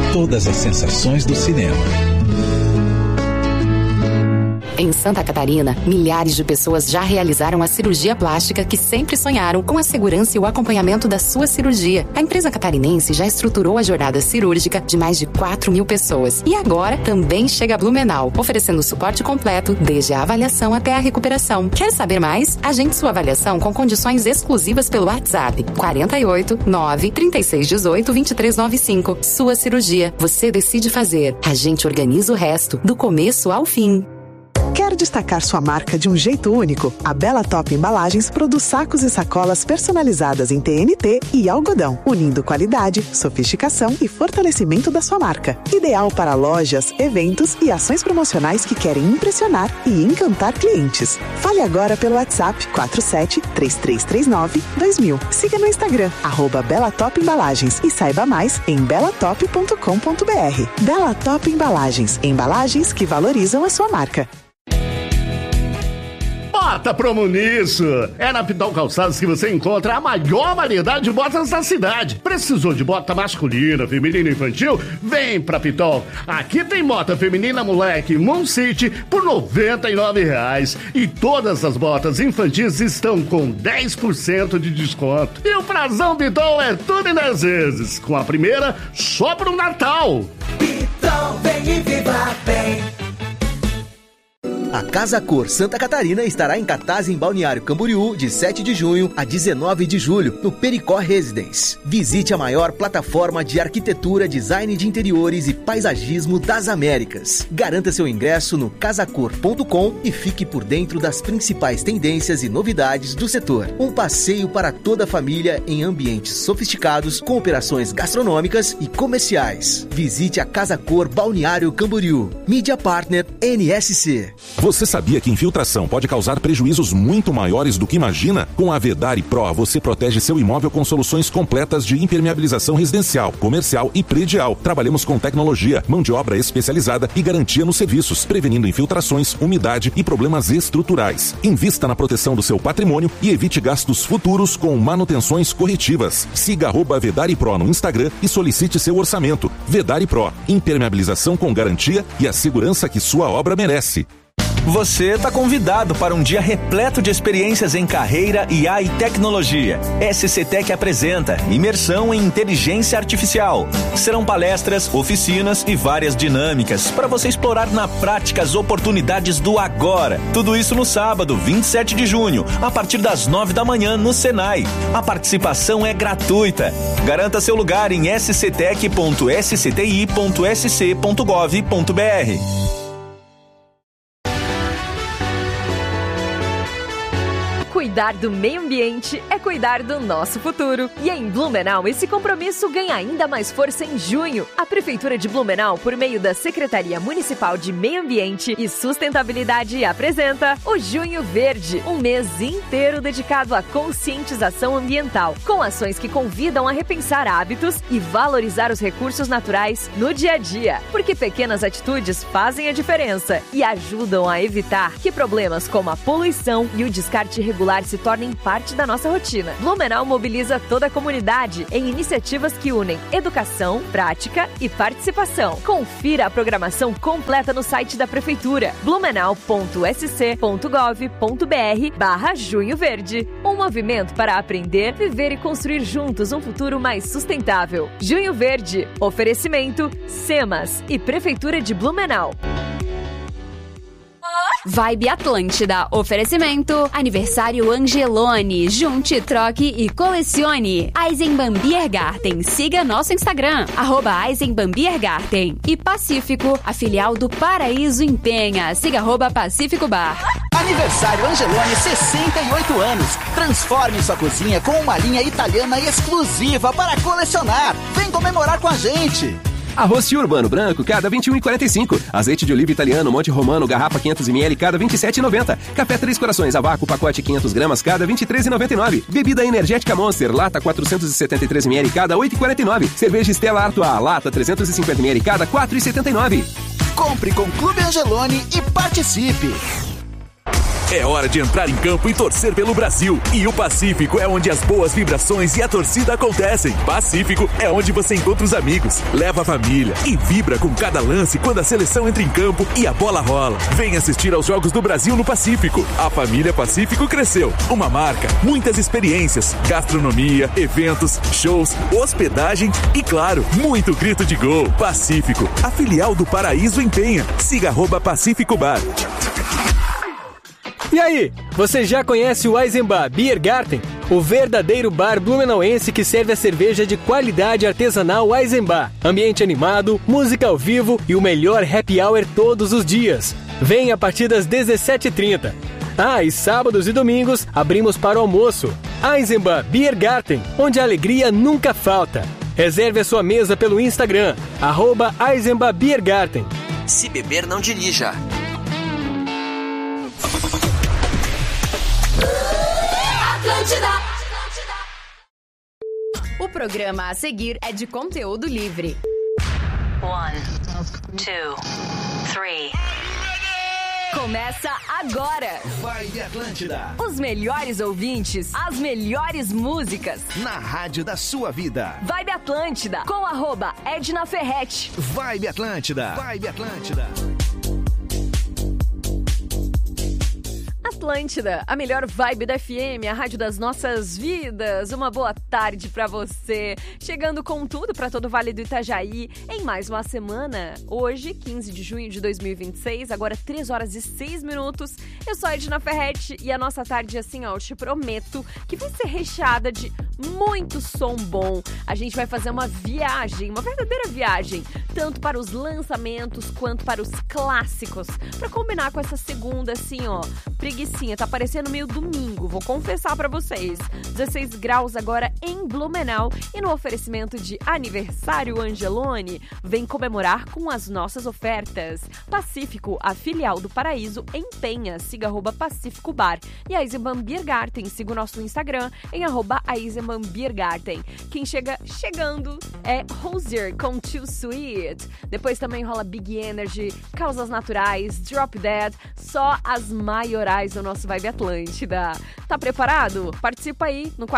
Todas as sensações do cinema. Em Santa Catarina, milhares de pessoas já realizaram a cirurgia plástica que sempre sonharam, com a segurança e o acompanhamento da sua cirurgia. A empresa catarinense já estruturou a jornada cirúrgica de mais de 4.000 pessoas. E agora também chega a Blumenau, oferecendo suporte completo, desde a avaliação até a recuperação. Quer saber mais? Agende sua avaliação com condições exclusivas pelo WhatsApp 48 9 36 18 23 95. Sua cirurgia, você decide fazer. A gente organiza o resto, do começo ao fim. Quer destacar sua marca de um jeito único? A Bela Top Embalagens produz sacos e sacolas personalizadas em TNT e algodão, unindo qualidade, sofisticação e fortalecimento da sua marca. Ideal para lojas, eventos e ações promocionais que querem impressionar e encantar clientes. Fale agora pelo WhatsApp 47-3339-2000. Siga no Instagram, @Bela Top Embalagens e saiba mais em belatop.com.br. Bela Top Embalagens, embalagens que valorizam a sua marca. Bota promo nisso! É na Pitol Calçados que você encontra a maior variedade de botas da cidade. Precisou de bota masculina, feminina e infantil? Vem pra Pitol. Aqui tem bota feminina moleque Moon City por R$ 99. E todas as botas infantis estão com 10% de desconto. E o prazão Pitol é tudo em 10 vezes. Com a primeira, só pro Natal. Pitol, vem e viva bem. A Casa Cor Santa Catarina estará em cartaz em Balneário Camboriú de 7 de junho a 19 de julho, no Pericó Residence. Visite a maior plataforma de arquitetura, design de interiores e paisagismo das Américas. Garanta seu ingresso no casacor.com e fique por dentro das principais tendências e novidades do setor. Um passeio para toda a família em ambientes sofisticados, com operações gastronômicas e comerciais. Visite a Casa Cor Balneário Camboriú. Mídia Partner NSC. Você sabia que infiltração pode causar prejuízos muito maiores do que imagina? Com a Vedari Pro, você protege seu imóvel com soluções completas de impermeabilização residencial, comercial e predial. Trabalhamos com tecnologia, mão de obra especializada e garantia nos serviços, prevenindo infiltrações, umidade e problemas estruturais. Invista na proteção do seu patrimônio e evite gastos futuros com manutenções corretivas. Siga @Vedari Pro no Instagram e solicite seu orçamento. Vedari Pro, impermeabilização com garantia e a segurança que sua obra merece. Você está convidado para um dia repleto de experiências em carreira, IA e tecnologia. SCTech apresenta Imersão em Inteligência Artificial. Serão palestras, oficinas e várias dinâmicas para você explorar na prática as oportunidades do agora. Tudo isso no sábado, 27 de junho, a partir das 9 da manhã no Senai. A participação é gratuita. Garanta seu lugar em sctech.scti.sc.gov.br. Cuidar do meio ambiente é cuidar do nosso futuro. E em Blumenau, esse compromisso ganha ainda mais força em junho. A Prefeitura de Blumenau, por meio da Secretaria Municipal de Meio Ambiente e Sustentabilidade, apresenta o Junho Verde, um mês inteiro dedicado à conscientização ambiental, com ações que convidam a repensar hábitos e valorizar os recursos naturais no dia a dia. Porque pequenas atitudes fazem a diferença e ajudam a evitar que problemas como a poluição e o descarte irregular se tornem parte da nossa rotina. Blumenau mobiliza toda a comunidade em iniciativas que unem educação, prática e participação. Confira a programação completa no site da Prefeitura, blumenau.sc.gov.br/Junho Verde. Um movimento para aprender, viver e construir juntos um futuro mais sustentável. Junho Verde, oferecimento SEMAS e Prefeitura de Blumenau. Vibe Atlântida, oferecimento, aniversário Angelone, junte, troque e colecione. Eisenbahn Biergarten, siga nosso Instagram, @EisenbahnBiergarten. E Pacífico, a filial do Paraíso em Penha, siga @Pacífico Bar. Aniversário Angelone, 68 anos. Transforme sua cozinha com uma linha italiana exclusiva para colecionar. Vem comemorar com a gente. Arroz Urbano branco, cada R$ 21,45. Azeite de oliva italiano Monte Romano, garrafa 500 ml, cada R$ 27,90. Café Três Corações, a vácuo, pacote 500 gramas, cada R$ 23,99. Bebida energética Monster, lata 473 ml, cada R$ 8,49. Cerveja Stella Artois, lata 350 ml, cada R$ 4,79. Compre com Clube Angelone e participe. É hora de entrar em campo e torcer pelo Brasil. E o Pacífico é onde as boas vibrações e a torcida acontecem. Pacífico é onde você encontra os amigos, leva a família e vibra com cada lance quando a seleção entra em campo e a bola rola. Vem assistir aos Jogos do Brasil no Pacífico. A família Pacífico cresceu. Uma marca, muitas experiências, gastronomia, eventos, shows, hospedagem e, claro, muito grito de gol. Pacífico, a filial do Paraíso em Penha. Siga @Pacífico Bar. E aí, você já conhece o Eisenbach Biergarten? O verdadeiro bar blumenauense que serve a cerveja de qualidade artesanal Eisenbach. Ambiente animado, música ao vivo e o melhor happy hour todos os dias. Vem a partir das 17h30. E sábados e domingos abrimos para o almoço. Eisenbach Biergarten, onde a alegria nunca falta. Reserve a sua mesa pelo Instagram, @Eisenbach Biergarten. Se beber, não dirija. O programa a seguir é de conteúdo livre. 1, 2, 3. Começa agora. Vibe Atlântida. Os melhores ouvintes, as melhores músicas. Na rádio da sua vida. Vibe Atlântida, com @Edna Ferretti. Vibe Atlântida. Vibe Atlântida. Atlântida, a melhor vibe da FM, a rádio das nossas vidas. Uma boa tarde pra você. Chegando com tudo pra todo o Vale do Itajaí em mais uma semana. Hoje, 15 de junho de 2026, agora 3h06. Eu sou a Edna Ferretti e a nossa tarde, assim, ó, eu te prometo que vai ser recheada de muito som bom. A gente vai fazer uma viagem, uma verdadeira viagem, tanto para os lançamentos quanto para os clássicos. Pra combinar com essa segunda, assim, ó, preguicinha, tá parecendo meio domingo, vou confessar pra vocês. 16 graus agora em Blumenau e no oferecimento de aniversário Angeloni, vem comemorar com as nossas ofertas. Pacífico, a filial do Paraíso em Penha, siga @Pacífico Bar. E a Eisenbach Biergarten, siga o nosso Instagram em @Eisenbach Biergarten. Quem chegando é Rosier com Too Sweet. Depois também rola Big Energy, Causas Naturais, Drop Dead, só as maiorais do nosso Vibe Atlântida. Tá preparado? Participa aí no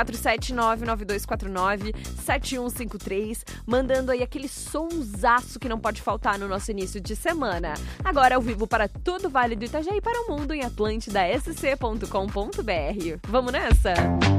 479-9249-7153, mandando aí aquele sonsaço que não pode faltar no nosso início de semana. Agora ao vivo para todo o Vale do Itajaí e para o mundo em atlantidasc.com.br. Vamos nessa?